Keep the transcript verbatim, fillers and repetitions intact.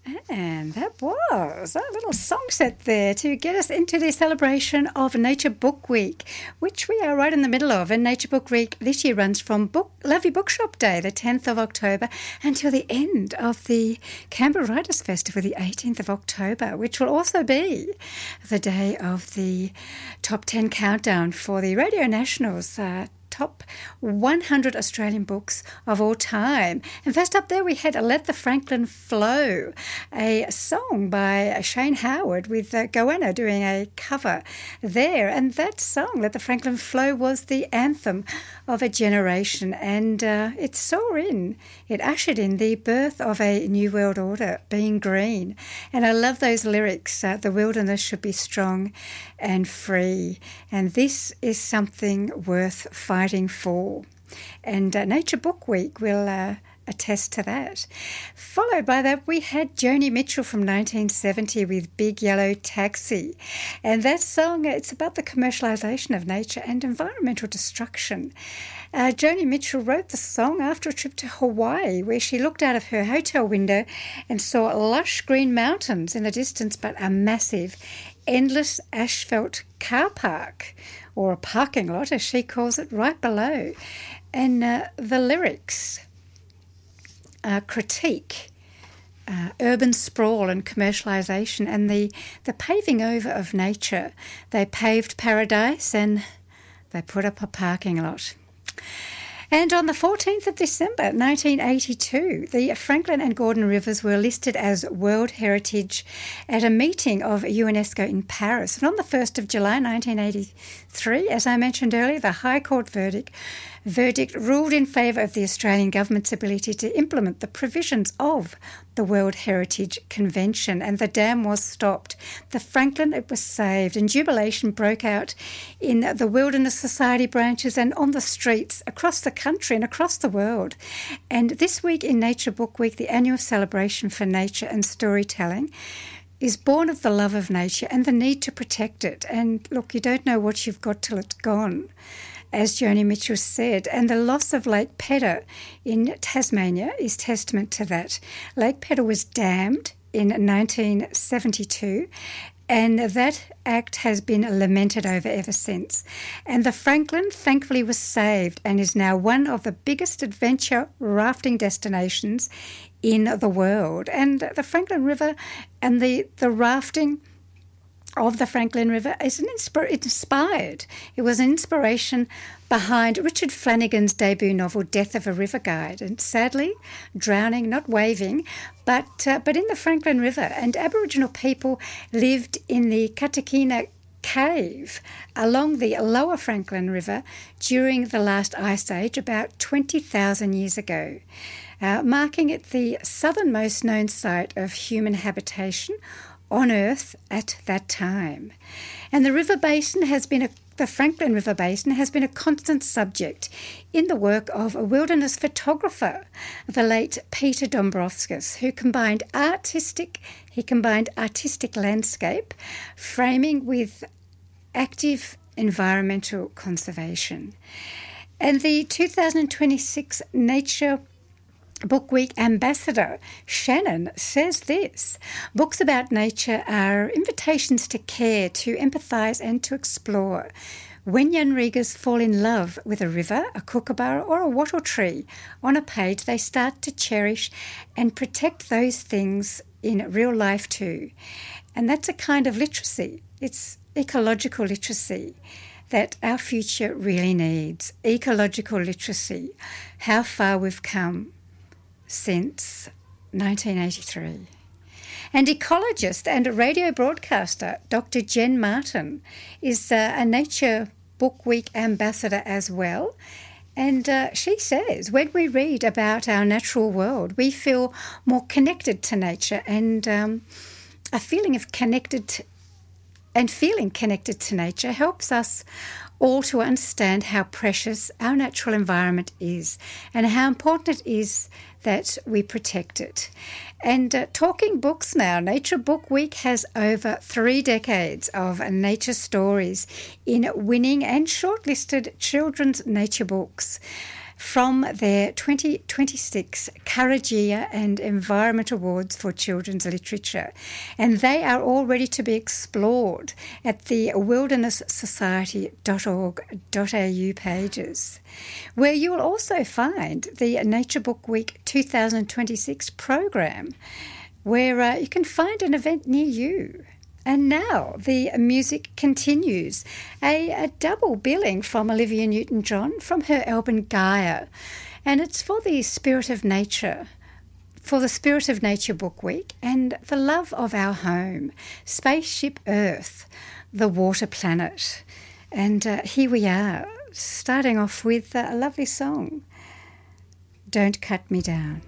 And that was a little song set there to get us into the celebration of Nature Book Week, which we are right in the middle of. And Nature Book Week this year runs from Book Lovely Bookshop Day, the tenth of October, until the end of the Canberra Writers' Festival, the eighteenth of October, which will also be the day of the top ten countdown for the Radio National's uh, top one hundred Australian books of all time. And first up there we had Let the Franklin Flow, a song by Shane Howard with uh, Goanna doing a cover there. And that song, Let the Franklin Flow, was the anthem of a generation, and uh, it saw in, it ushered in the birth of a new world order, being green. And I love those lyrics, uh, the wilderness should be strong and free, and this is something worth fighting for. And uh, Nature Book Week will uh, attest to that. Followed by that, we had Joni Mitchell from nineteen seventy with Big Yellow Taxi. And that song, it's about the commercialisation of nature and environmental destruction. Uh, Joni Mitchell wrote the song after a trip to Hawaii, where she looked out of her hotel window and saw lush green mountains in the distance, but a massive, endless asphalt car park, or a parking lot, as she calls it, right below. And uh, the lyrics uh, critique uh, urban sprawl and commercialisation and the, the paving over of nature. They paved paradise and they put up a parking lot. And on the fourteenth of December nineteen eighty-two, the Franklin and Gordon Rivers were listed as World Heritage at a meeting of UNESCO in Paris. And on the first of July nineteen eighty-three, as I mentioned earlier, the High Court verdict verdict ruled in favour of the Australian government's ability to implement the provisions of the World Heritage Convention, and the dam was stopped. The Franklin, it was saved, and jubilation broke out in the Wilderness Society branches and on the streets across the country and across the world. And this week in Nature Book Week, the annual celebration for nature and storytelling is born of the love of nature and the need to protect it. And look, you don't know what you've got till it's gone, as Joni Mitchell said, and the loss of Lake Pedder in Tasmania is testament to that. Lake Pedder was dammed in nineteen seventy-two, and that act has been lamented over ever since. And the Franklin thankfully was saved and is now one of the biggest adventure rafting destinations in the world. And the Franklin River and the, the rafting of the Franklin River is an inspir- inspired. It was an inspiration behind Richard Flanagan's debut novel, Death of a River Guide, and sadly, drowning, not waving, but uh, but in the Franklin River. And Aboriginal people lived in the Katakina Cave along the lower Franklin River during the last ice age about twenty thousand years ago, uh, marking it the southernmost known site of human habitation on Earth at that time. And the river basin has been a the Franklin River Basin has been a constant subject in the work of a wilderness photographer, the late Peter Dombrovskis, who combined artistic he combined artistic landscape framing with active environmental conservation. And the two thousand twenty-six Nature Book Week ambassador Shannon says this: books about nature are invitations to care, to empathise and to explore. When young readers fall in love with a river, a kookaburra or a wattle tree on a page, they start to cherish and protect those things in real life too. And that's a kind of literacy. It's ecological literacy that our future really needs. Ecological literacy. How far we've come since nineteen eighty-three. And ecologist and radio broadcaster Doctor Jen Martin is uh, a Nature Book Week ambassador as well. And uh, she says when we read about our natural world, we feel more connected to nature, and um, a feeling of connected and feeling connected to nature helps us all to understand how precious our natural environment is and how important it is that we protect it. And uh, talking books now, Nature Book Week has over three decades of nature stories in winning and shortlisted children's nature books. from their twenty twenty-six Karagia and Environment Awards for Children's Literature. And they are all ready to be explored at the wilderness society dot org dot a u pages, where you will also find the Nature Book Week two thousand twenty-six program, where uh, you can find an event near you. And now the music continues. A, a double billing from Olivia Newton-John from her album Gaia. And it's for the Spirit of Nature, for the Spirit of Nature Book Week and the love of our home, Spaceship Earth, the water planet. And uh, here we are, starting off with a lovely song, Don't Cut Me Down.